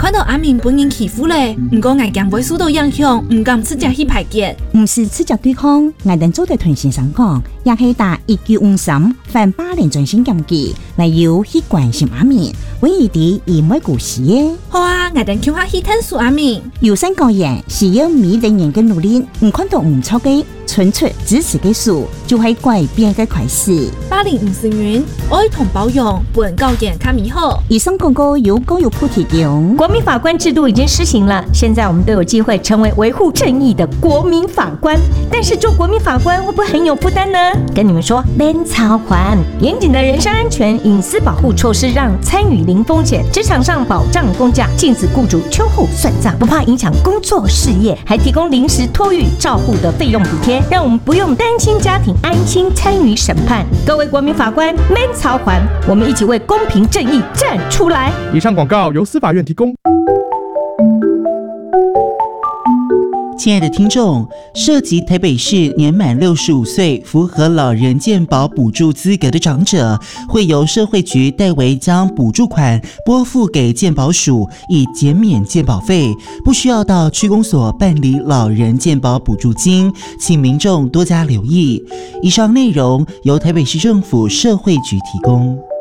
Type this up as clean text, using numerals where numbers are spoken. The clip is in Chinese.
看到阿明本人欺负嘞，不过我惊会受到影响，唔敢直接去排解。 唔是直接对抗，我哋做对团先生讲，也系打1953反霸凌专线检举，来由去关心阿明，为伊哋而唔会故事嘅。 好啊，我哋叫下去探索阿明。 有三个人是要每个人嘅努力，唔看到唔错嘅，纯粹支持嘅事，就系改变嘅开始。 霸凌唔是冤，爱同包容，本高言卡美好。 以上广告由公有铺提供。 国民法官制度已经施行了，现在我们都有机会成为维护正义的国民法官。但是做国民法官会不会很有负担呢？跟你们说，免操还严谨的人身安全、隐私保护措施，让参与零风险，职场上保障公假，禁止雇主秋后算账，不怕影响工作事业，还提供临时托育照护的费用补贴，让我们不用担心家庭，安心参与审判。各位国民法官，免操还，我们一起为公平正义站出来。 以上广告由司法院提供。 亲爱的听众，涉及台北市年满65岁、符合老人健保补助资格的长者，会由社会局代为将补助款拨付给健保署，以减免健保费，不需要到区公所办理老人健保补助金，请民众多加留意。以上内容由台北市政府社会局提供。